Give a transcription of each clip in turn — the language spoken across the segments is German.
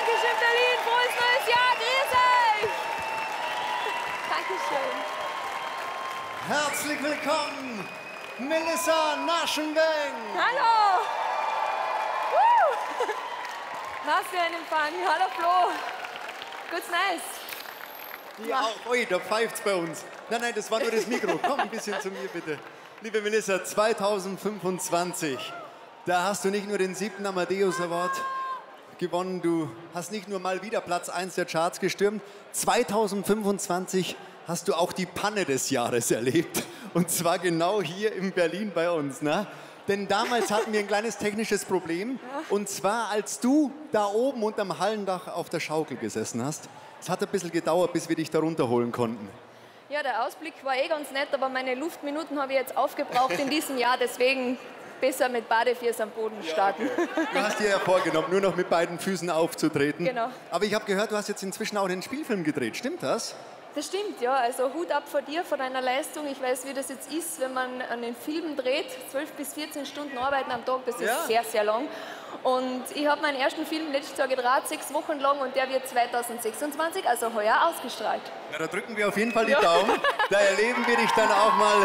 Dankeschön, Berlin. Frohes neues Jahr. Grüß euch. Dankeschön. Herzlich willkommen, Melissa Naschenweng. Hallo. Was für ein Empfang. Hallo, Flo. Gut's nice. Ja, auch. Ui, da pfeift's bei uns. Nein, nein, das war nur das Mikro. Komm ein bisschen zu mir, bitte. Liebe Melissa, 2025, da hast du nicht nur den 7. Amadeus Award gewonnen, du hast nicht nur mal wieder Platz 1 der Charts gestürmt. 2025 hast du auch die Panne des Jahres erlebt. Und zwar genau hier in Berlin bei uns. Ne? Denn damals hatten wir ein kleines technisches Problem. Und zwar, als du da oben unterm Hallendach auf der Schaukel gesessen hast. Es hat ein bisschen gedauert, bis wir dich da runterholen konnten. Ja, der Ausblick war eh ganz nett, aber meine Luftminuten habe ich jetzt aufgebraucht in diesem Jahr. Deswegen besser mit Badefüßen am Boden starten. Ja, okay. Du hast dir ja vorgenommen, nur noch mit beiden Füßen aufzutreten. Genau. Aber ich habe gehört, du hast jetzt inzwischen auch einen Spielfilm gedreht. Stimmt das? Das stimmt, ja. Also Hut ab vor dir, vor deiner Leistung. Ich weiß, wie das jetzt ist, wenn man einen Film dreht. 12 bis 14 Stunden arbeiten am Tag, das ist sehr, sehr lang. Und ich habe meinen ersten Film letztes Jahr gedreht, 6 Wochen lang, und der wird 2026, also heuer, ausgestrahlt. Na, da drücken wir auf jeden Fall die Daumen. Da erleben wir dich dann auch mal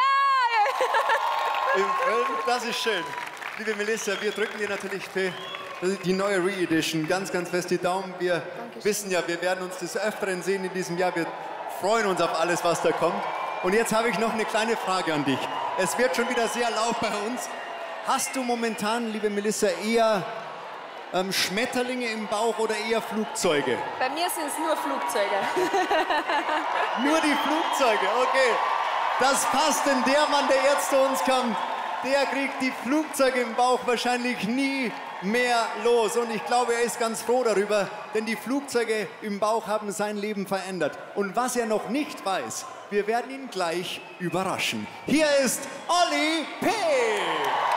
im Film. Das ist schön. Liebe Melissa, wir drücken dir natürlich für die neue Re-Edition ganz, ganz fest die Daumen. Wir wissen ja, wir werden uns des Öfteren sehen in diesem Jahr. Wir freuen uns auf alles, was da kommt. Und jetzt habe ich noch eine kleine Frage an dich. Es wird schon wieder sehr laut bei uns. Hast du momentan, liebe Melissa, eher Schmetterlinge im Bauch oder eher Flugzeuge? Bei mir sind es nur Flugzeuge. Nur die Flugzeuge, okay. Das passt, denn der Mann, der jetzt zu uns kommt, der kriegt die Flugzeuge im Bauch wahrscheinlich nie mehr los. Und ich glaube, er ist ganz froh darüber, denn die Flugzeuge im Bauch haben sein Leben verändert. Und was er noch nicht weiß, wir werden ihn gleich überraschen. Hier ist Olli P.